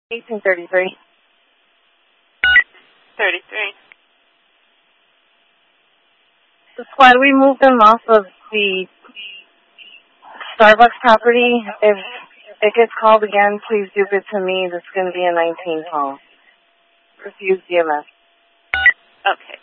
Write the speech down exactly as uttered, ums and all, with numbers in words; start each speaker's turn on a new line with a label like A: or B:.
A: eighteen thirty-three.
B: thirty-three.
A: The squad, we moved them off of the Starbucks property. If it gets called again, please do it to me. This is going to be a nineteen call. Refuse D M S.
B: Okay.